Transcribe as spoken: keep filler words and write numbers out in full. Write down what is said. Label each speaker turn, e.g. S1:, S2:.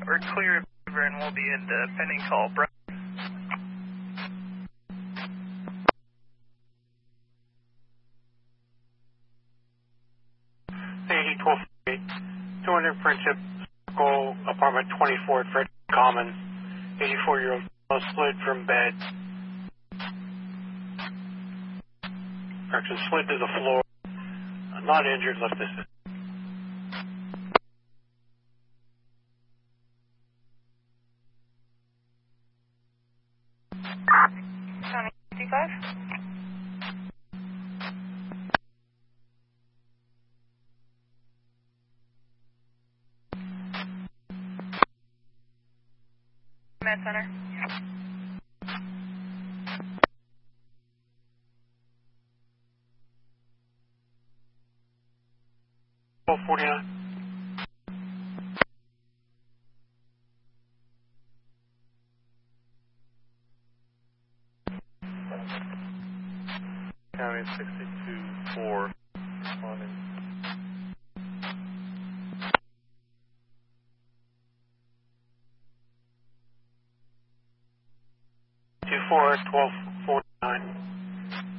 S1: We're clear of Beaver and we'll be at the pending call. Bro.
S2: eighty twelve eight, two hundred Friendship Circle, apartment twenty-four at Fred Common. eighty-four-year-old slid from bed. Correction, slid to the floor. Not injured, left this.
S1: County fifty-five. Med Center.
S2: twelve forty-nine.
S3: County sixty-two four responding.
S2: two four twelve